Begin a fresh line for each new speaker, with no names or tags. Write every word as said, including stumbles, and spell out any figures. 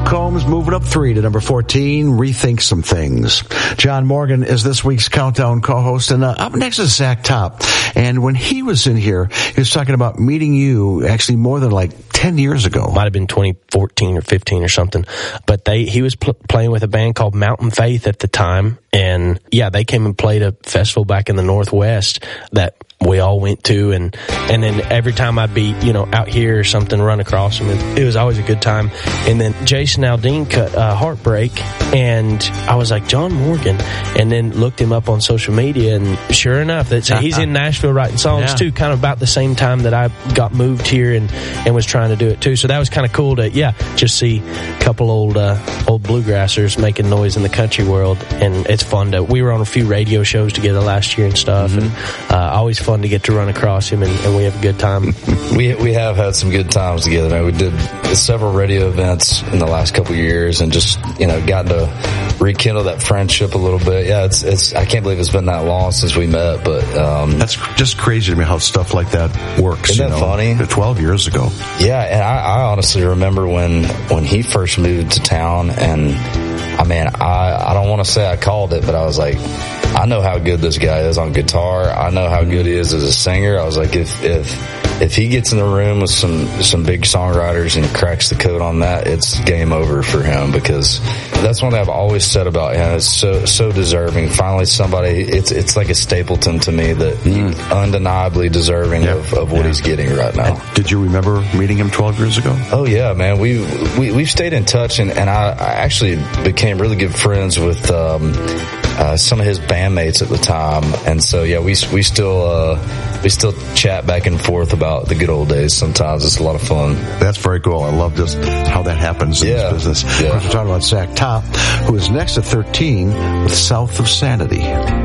Combs moving up three to number fourteen, Rethink Some Things. John Morgan is this week's Countdown co-host, and uh, up next is Zach Top. And when he was in here, he was talking about meeting you actually more than like ten years ago.
Might have been twenty fourteen or fifteen or something. But they he was pl- playing with a band called Mountain Faith at the time. And yeah, they came and played a festival back in the Northwest that we all went to, and and then every time I'd be, you know, out here or something, run across them, it, it was always a good time. And then Jason Aldean cut uh, Heartbreak, and I was like, John Morgan, and then looked him up on social media, and sure enough, that's, uh-huh. he's in Nashville writing songs yeah. too, kind of about the same time that I got moved here and, and was trying to do it too. So that was kind of cool to, yeah, just see a couple old uh, old bluegrassers making noise in the country world, and it's fun to, we were on a few radio shows together last year and stuff, mm-hmm. and uh, always fun to get to run across him, and, and we have a good time.
we we have had some good times together, man. We did several radio events in the last couple of years, and just, you know, gotten to rekindle that friendship a little bit. Yeah, it's it's I can't believe it's been that long since we met, but um
that's just crazy to me how stuff like that works.
Isn't
you
that
know,
funny?
twelve years ago.
Yeah, and I, I honestly remember when when he first moved to town, and I mean, I I don't want to say I called it, but I was like, I know how good this guy is on guitar. I know how good he is as a singer. I was like, if if if he gets in the room with some some big songwriters and cracks the code on that, it's game over for him, because that's one thing I've always said about him. It's so so deserving. Finally, somebody. It's it's like a Stapleton to me, that mm. undeniably deserving yeah. of, of what yeah. he's getting right now.
And did you remember meeting him twelve years ago?
Oh yeah, man. We we we've stayed in touch, and and I, I actually became really good friends with um, uh, some of his bandmates at the time, and so yeah, we we still uh, we still chat back and forth about the good old days. Sometimes it's a lot of fun.
That's very cool. I love just how that happens in
yeah.
this business.
Yeah.
Of course, we're talking about Zach Top, who is next at thirteen with South of Sanity.